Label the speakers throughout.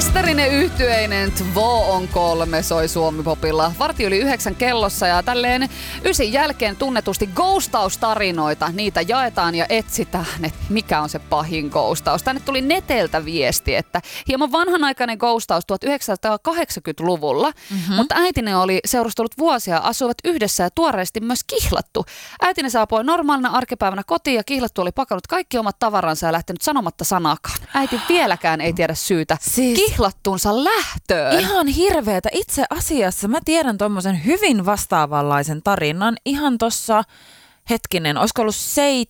Speaker 1: Mestarinen yhtyeinen Tvo on 3 soi Suomi-popilla 8:45 kellossa ja tälleen 9 jälkeen tunnetusti ghostaustarinoita. Niitä jaetaan ja etsitään, että mikä on se pahin ghostaus. Tänne tuli neteltä viesti, että hieman vanhanaikainen ghostaus 1980-luvulla, mutta äitini oli seurustellut vuosia, asuivat yhdessä ja tuoreesti myös kihlattu. Äitini saapui normaalina arkipäivänä kotiin ja kihlattu oli pakannut kaikki omat tavaransa ja lähtenyt sanomatta sanakaan. Äiti vieläkään ei tiedä syytä kihlattuunsa lähtöön.
Speaker 2: Ihan hirveetä. Itse asiassa mä tiedän tommosen hyvin vastaavanlaisen tarinan ihan tossa, olisiko ollut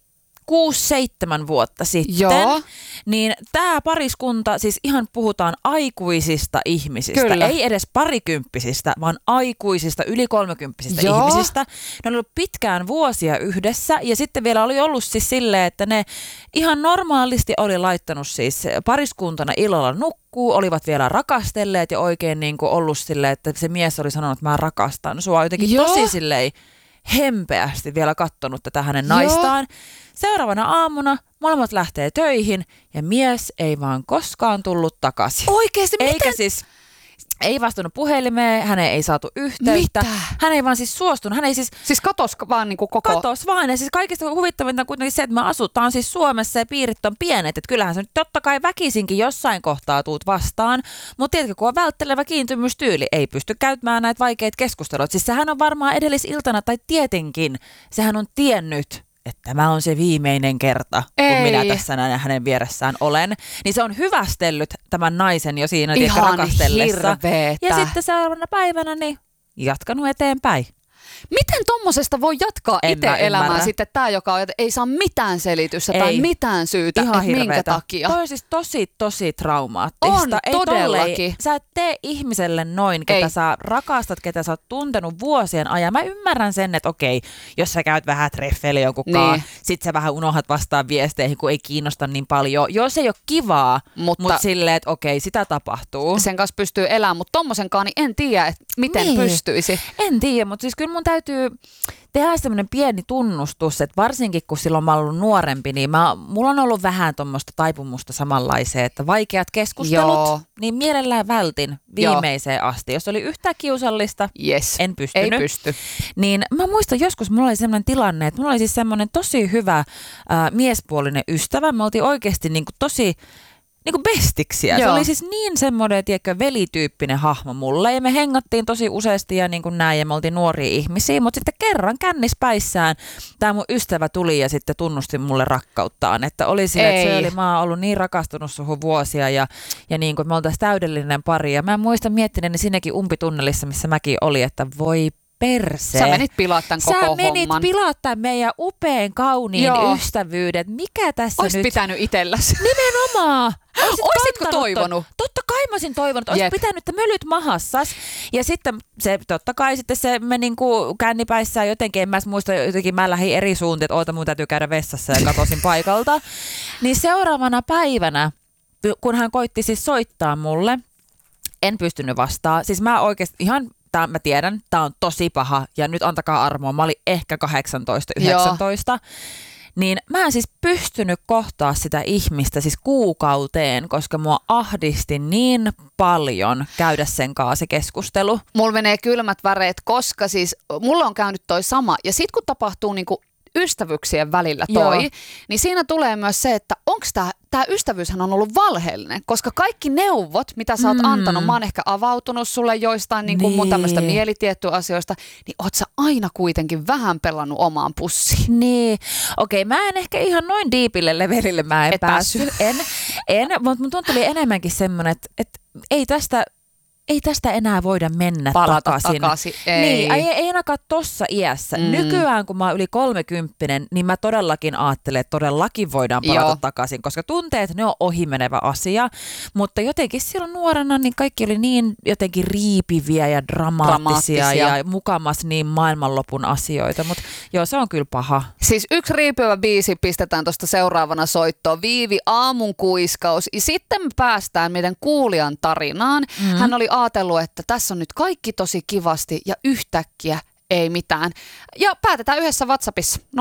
Speaker 2: 6-7 vuotta sitten.
Speaker 1: Joo.
Speaker 2: Niin tää pariskunta, siis ihan puhutaan aikuisista ihmisistä.
Speaker 1: Kyllä.
Speaker 2: Ei edes parikymppisistä, vaan aikuisista, yli 30-vuotiaista ihmisistä. Ne on ollut pitkään vuosia yhdessä ja sitten vielä oli ollut siis silleen, että ne ihan normaalisti oli laittanut siis pariskuntana illalla nukkuu, olivat vielä rakastelleet ja oikein niin kuin ollut silleen, että se mies oli sanonut, että mä rakastan sua. Jotenkin tosi silleen hempeästi vielä kattonut tätä hänen naistaan. Seuraavana aamuna molemmat lähtee töihin ja mies ei vaan koskaan tullut takaisin.
Speaker 1: Oikeesti?
Speaker 2: Eikä siis, ei vastannut puhelimeen, hänen ei saatu yhteyttä.
Speaker 1: Mitä?
Speaker 2: Hän ei vaan siis suostunut. Hän ei siis
Speaker 1: katos vaan niinku koko...
Speaker 2: Katos vaan. Ja siis kaikista huvittavinta on kuitenkin se, että me asutaan siis Suomessa ja piirit on pienet. Että kyllähän se nyt totta kai väkisinkin jossain kohtaa tuut vastaan. Mutta tiedätkö, kun on välttelevä kiintymystyyli, ei pysty käymään näitä vaikeita keskusteluja. Siis sehän on varmaan edellisiltana, tai tietenkin, sehän on tiennyt, että tämä on se viimeinen kerta, kun minä tässä näin hänen vieressään olen. Niin se on hyvästellyt tämän naisen jo siinä rakastellessa.
Speaker 1: Hirveetä.
Speaker 2: Ja sitten seuraavana päivänä niin jatkanut eteenpäin.
Speaker 1: Miten tommosesta voi jatkaa itse elämään sitten tämä, joka ei saa mitään selitystä tai mitään syytä, että minkä takia?
Speaker 2: Toi on siis tosi traumaattista.
Speaker 1: On, ei todellakin.
Speaker 2: Sä et tee ihmiselle noin, ketä sä rakastat, ketä sä oot tuntenut vuosien ajan. Mä ymmärrän sen, että okei, jos sä käyt vähän treffeille jonkunkaan, sit sä vähän unohdat vastaan viesteihin, kun ei kiinnosta niin paljon. Jos ei ole kivaa, mutta silleen, että okei, sitä tapahtuu.
Speaker 1: Sen kanssa pystyy elämään, mutta tommosenkaan niin en tiedä, että miten pystyisi.
Speaker 2: En tiedä, mutta siis kyllä mun täytyy tehdä semmoinen pieni tunnustus, että varsinkin kun silloin mä oon ollut nuorempi, niin mulla on ollut vähän tuommoista taipumusta samanlaiseen, että vaikeat keskustelut, niin mielellään vältin viimeiseen asti. Jos oli yhtään kiusallista, en pystynyt.
Speaker 1: Ei pysty.
Speaker 2: Niin mä muistan joskus, mulla oli semmoinen tilanne, että mulla oli siis semmoinen tosi hyvä miespuolinen ystävä. Me oltiin oikeasti niin kuin tosi niinku bestiksiä. Se oli siis niin semmoinen, tiedätkö, velityyppinen hahmo mulle. Ja me hengattiin tosi useasti ja niin kuin näin, ja me oltiin nuoria ihmisiä. Mutta sitten kerran kännispäissään tämä mun ystävä tuli ja sitten tunnusti mulle rakkauttaan. Että oli sille, että mä oon ollut niin rakastunut suhun vuosia ja niin kuin me oltaisiin täydellinen pari. Ja mä muistan miettineeni siinäkin umpitunnelissa, missä mäkin oli, että voi perse.
Speaker 1: Sä menit pilaa tämän koko homman.
Speaker 2: Sä menit pilaa tämän meidän upean, kauniin ystävyyden. Mikä tässä
Speaker 1: Ois
Speaker 2: nyt?
Speaker 1: pitänyt itselläsi.
Speaker 2: Nimenomaan.
Speaker 1: Oisitko toivonut?
Speaker 2: Totta kai mä olisin toivonut. Oisit pitänyt, että mölyt mahassas. Ja sitten se totta kai sitten se me niinku kännipäissään jotenkin, en mä muista, jotenkin mä lähdin eri suuntiin, että oota mun täytyy käydä vessassa ja katosin paikalta. Niin seuraavana päivänä, kun hän koitti siis soittaa mulle, en pystynyt vastaan. Siis mä oikeasti ihan... Mä tiedän, tää on tosi paha ja nyt antakaa armoa. Mä olin ehkä 18-19. Niin mä en siis pystynyt kohtaa sitä ihmistä siis kuukauteen, koska mua ahdisti niin paljon käydä sen kanssa se keskustelu.
Speaker 1: Mulla menee kylmät väreet, koska siis mulla on käynyt toi sama. Ja sit kun tapahtuu niinku ystävyyksien välillä niin siinä tulee myös se, että onko tämä ystävyyshän on ollut valheellinen, koska kaikki neuvot, mitä sä oot antanut, mä oon ehkä avautunut sulle joistain niin kuin mun tämmöistä mielitiettyä-asioista, niin oot sä aina kuitenkin vähän pelannut omaan pussiin.
Speaker 2: Niin, okei, mä en ehkä ihan noin diipille levelille mä en päässyt. Mutta mun tuli enemmänkin semmoinen, että ei tästä enää voida mennä takaisin. Niin, ei ainakaan tossa iässä. Nykyään, kun mä oon yli 30, niin mä todellakin ajattelen, että todellakin voidaan palata takaisin, koska tunteet, ne on ohimenevä asia. Mutta jotenkin silloin nuorena, niin kaikki oli niin jotenkin riipiviä ja dramaattisia. Ja mukamas niin maailmanlopun asioita. Mutta joo, se on kyllä paha.
Speaker 1: Siis yksi riipivä biisi pistetään tuosta seuraavana soittoon. Viivi, aamun kuiskaus. Ja sitten päästään meidän kuulijan tarinaan. Hän oli ajatellut, että tässä on nyt kaikki tosi kivasti ja yhtäkkiä ei mitään. Ja päätetään yhdessä WhatsAppissa 0403564556,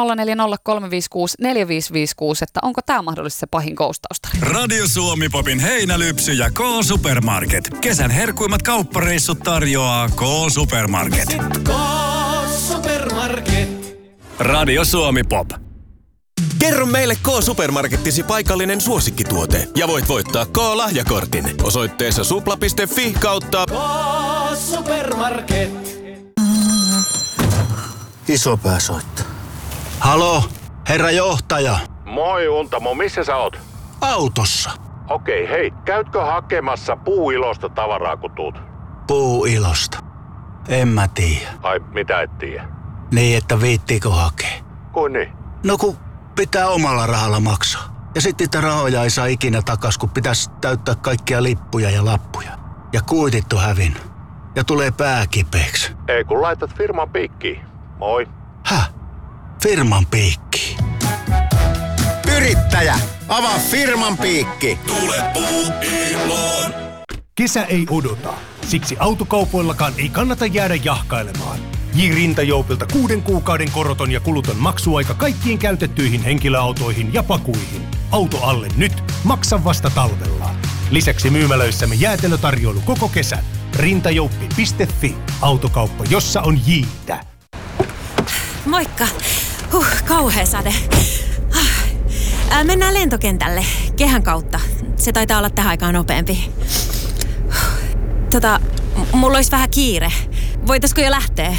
Speaker 1: että onko tämä mahdollisesti se pahin ghostaustari.
Speaker 3: Radio Suomi Popin heinälypsy ja K-Supermarket. Kesän herkuimmat kauppareissut tarjoaa K-Supermarket.
Speaker 4: K-Supermarket.
Speaker 3: Radio Suomi Pop.
Speaker 5: Kerro meille K-Supermarkettisi paikallinen suosikkituote ja voit voittaa K-lahjakortin osoitteessa supla.fi kautta
Speaker 4: K-Supermarket.
Speaker 6: Isopää soittaa. Halo, herra johtaja.
Speaker 7: Moi Untamo, missä sä oot?
Speaker 6: Autossa.
Speaker 7: Okei, hei, käytkö hakemassa Puuilosta tavaraa kun tuut?
Speaker 6: Puuilosta. En mä tiedä.
Speaker 7: Ai, mitä et tiedä?
Speaker 6: Niin, että viittiikö hakea?
Speaker 7: Kuin niin?
Speaker 6: No kun pitää omalla rahalla maksaa. Ja sitten niitä rahoja ei saa ikinä takas, kun pitäisi täyttää kaikkia lippuja ja lappuja. Ja kuitit on hävinnyt. Ja tulee pää kipeäksi.
Speaker 7: Ei kun laitat firman piikkiin. Moi.
Speaker 6: Häh? Firman piikki.
Speaker 8: Yrittäjä, avaa firman piikki.
Speaker 3: Tule Puuiloon.
Speaker 9: Kesä ei odota. Siksi autokaupoillakaan ei kannata jäädä jahkailemaan. J-Rintajoupilta 6 kuukauden koroton ja kuluton maksuaika kaikkiin käytettyihin henkilöautoihin ja pakuihin. Auto alle nyt, maksa vasta talvella. Lisäksi myymälöissämme jäätelötarjoilu koko kesän. Rintajouppi.fi. Autokauppa, jossa on J:tä.
Speaker 10: Moikka. Kauhea sade. Mennään lentokentälle kehän kautta. Se taitaa olla tähän aikaan nopeampi. Mulla olisi vähän kiire. Voitaisko jo lähteä?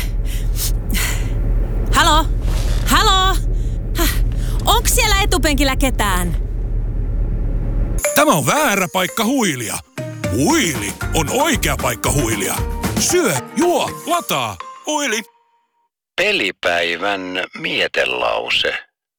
Speaker 10: Halo? Halo? Onks siellä etupenkillä ketään?
Speaker 3: Tämä on väärä paikka huilia. Huili on oikea paikka huilia. Syö, juo, lataa. Huili.
Speaker 11: Pelipäivän mietelause.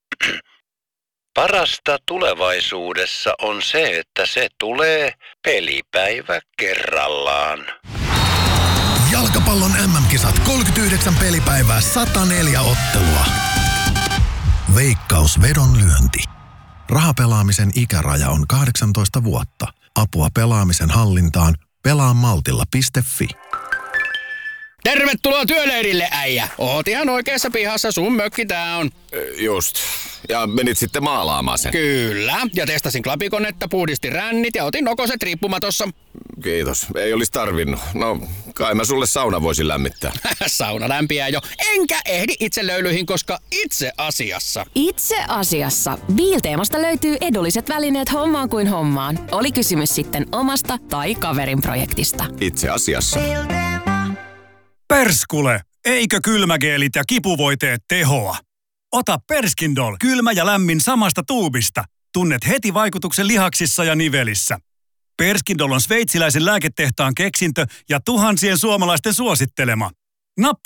Speaker 11: Parasta tulevaisuudessa on se, että se tulee pelipäivä kerrallaan.
Speaker 12: Jalkapallon MM-kisat 39 pelipäivää 104 ottelua. Veikkaus vedonlyönti. Rahapelaamisen ikäraja on 18 vuotta. Apua pelaamisen hallintaan pelaamaltilla.fi.
Speaker 13: Tervetuloa työleirille, äijä. Oot ihan oikeassa pihassa, sun mökki tää on.
Speaker 5: Just. Ja menit sitten maalaamaan sen.
Speaker 13: Kyllä. Ja testasin klapikonetta, puhdistin rännit ja otin nokoset riippumatossa.
Speaker 5: Kiitos. Ei olisi tarvinnut. No, kai mä sulle sauna voisin lämmittää.
Speaker 13: Sauna lämpiää jo. Enkä ehdi itse löylyihin, koska itse asiassa.
Speaker 14: Itse asiassa. Biilteemasta löytyy edulliset välineet hommaan kuin hommaan. Oli kysymys sitten omasta tai kaverin projektista.
Speaker 5: Itse asiassa.
Speaker 3: Perskule, eikö kylmägeelit ja kipuvoiteet tehoa? Ota Perskindol, kylmä ja lämmin samasta tuubista. Tunnet heti vaikutuksen lihaksissa ja nivelissä. Perskindol on sveitsiläisen lääketehtaan keksintö ja tuhansien suomalaisten suosittelema. Nappa